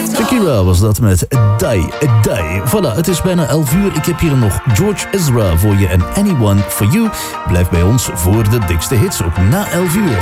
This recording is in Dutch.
Shakira was dat met Die. Voilà, het is bijna 11 uur. Ik heb hier nog George Ezra voor je en Anyone for You. Blijf bij ons voor de dikste hits, ook na 11 uur.